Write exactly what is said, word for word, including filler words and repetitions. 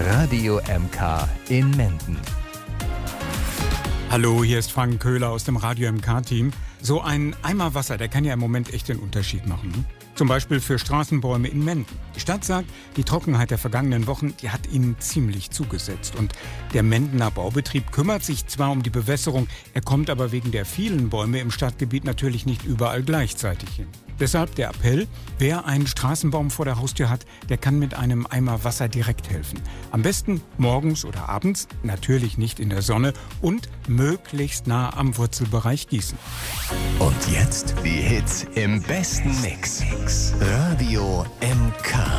Radio M K in Menden. Hallo, hier ist Frank Köhler aus dem Radio M K-Team. So ein Eimer Wasser, der kann ja im Moment echt den Unterschied machen. Ne? Zum Beispiel für Straßenbäume in Menden. Die Stadt sagt, die Trockenheit der vergangenen Wochen, die hat ihnen ziemlich zugesetzt. Und der Mendener Baubetrieb kümmert sich zwar um die Bewässerung, er kommt aber wegen der vielen Bäume im Stadtgebiet natürlich nicht überall gleichzeitig hin. Deshalb der Appell, wer einen Straßenbaum vor der Haustür hat, der kann mit einem Eimer Wasser direkt helfen. Am besten morgens oder abends, natürlich nicht in der Sonne und möglichst nah am Wurzelbereich gießen. Und jetzt die Hits im besten Mix. Radio M K.